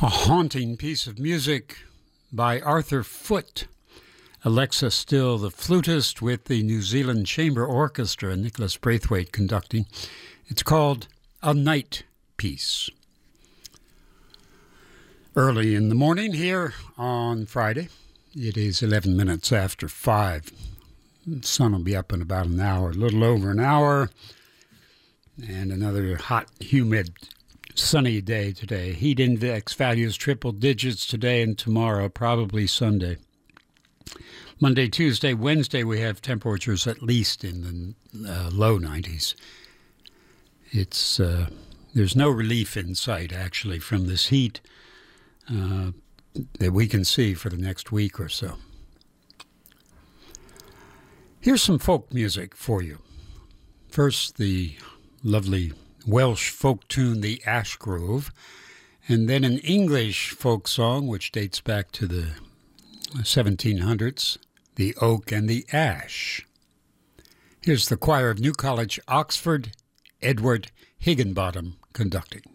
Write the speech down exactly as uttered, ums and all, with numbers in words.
A haunting piece of music by Arthur Foote. Alexa Still, the flutist, with the New Zealand Chamber Orchestra, and Nicholas Braithwaite conducting. It's called A Night Piece. Early in the morning here on Friday. It is eleven minutes after five. The sun will be up in about an hour, a little over an hour. And another hot, humid, sunny day today. Heat index values triple digits today and tomorrow, probably Sunday. Monday, Tuesday, Wednesday, we have temperatures at least in the uh, low nineties. It's uh, there's no relief in sight, actually, from this heat uh, that we can see for the next week or so. Here's some folk music for you. First, the lovely Welsh folk tune, The Ash Grove, and then an English folk song which dates back to the seventeen hundreds, The Oak and the Ash. Here's the choir of New College, Oxford, Edward Higginbottom conducting.